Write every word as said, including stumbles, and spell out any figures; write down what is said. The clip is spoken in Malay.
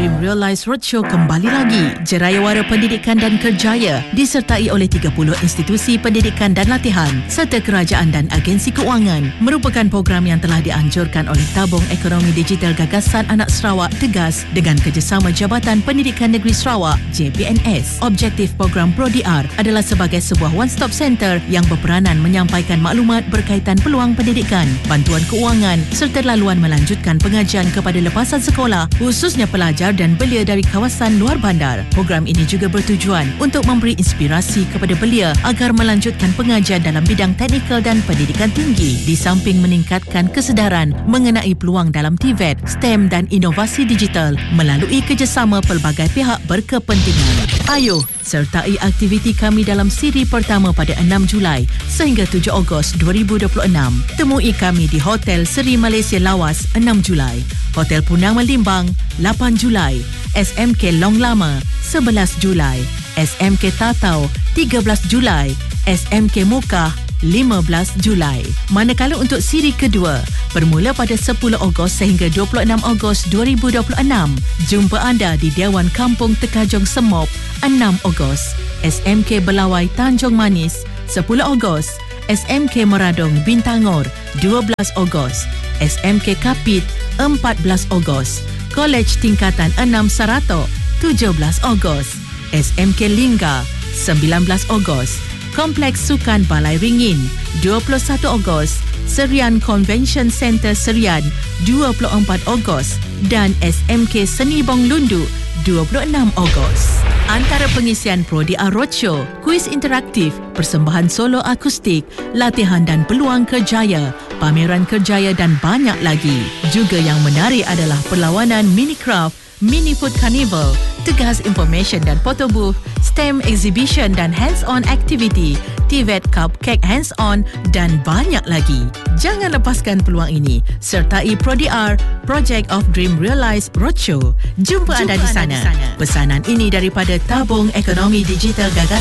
Dream Realize Roadshow kembali lagi. Jerayawara Pendidikan dan Kerjaya disertai oleh tiga puluh institusi pendidikan dan latihan serta kerajaan dan agensi keuangan merupakan program yang telah dianjurkan oleh Tabung Ekonomi Digital Gagasan Anak Sarawak Tegas dengan kerjasama Jabatan Pendidikan Negeri Sarawak J P N S. Objektif program ProDR adalah sebagai sebuah one-stop center yang berperanan menyampaikan maklumat berkaitan peluang pendidikan, bantuan keuangan serta laluan melanjutkan pengajian kepada lepasan sekolah, khususnya pelajar dan belia dari kawasan luar bandar. Program ini juga bertujuan untuk memberi inspirasi kepada belia agar melanjutkan pengajian dalam bidang teknikal dan pendidikan tinggi, di samping meningkatkan kesedaran mengenai peluang dalam T V E T, STEM dan inovasi digital melalui kerjasama pelbagai pihak berkepentingan. Ayo, sertai aktiviti kami dalam siri pertama pada enam Julai sehingga tujuh Ogos dua ribu dua puluh enam. Temui kami di Hotel Seri Malaysia Lawas enam Julai, Hotel Punang Melimbang lapan Julai, S M K Long Lama sebelas Julai, S M K Tatau tiga belas Julai, S M K Mukah lima belas Julai. Manakala untuk siri kedua bermula pada sepuluh Ogos sehingga dua puluh enam Ogos dua ribu dua puluh enam. Jumpa anda di Dewan Kampung Tekajong Semop enam Ogos, S M K Belawai Tanjung Manis sepuluh Ogos, S M K Meradong Bintangor dua belas Ogos, S M K Kapit empat belas Ogos, Kolej Tingkatan enam Saratok tujuh belas Ogos, S M K Lingga sembilan belas Ogos, Kompleks Sukan Balai Ringin dua puluh satu Ogos, Serian Convention Center Serian dua puluh empat Ogos dan S M K Seni Bong Lundu dua puluh enam Ogos. Antara pengisian ProDR Roadshow, kuis interaktif, persembahan solo akustik, latihan dan peluang kerjaya, pameran kerjaya dan banyak lagi. Juga yang menarik adalah perlawanan mini craft, mini food carnival, Tegas Information dan Photo Booth, STEM Exhibition dan Hands-on Activity, T V E T Cupcake Hands-on dan banyak lagi. Jangan lepaskan peluang ini. Sertai ProDR, Project of Dream Realize Roadshow. Jumpa, Jumpa anda, di, anda sana. di sana. Pesanan ini daripada Tabung Ekonomi Digital Gagasan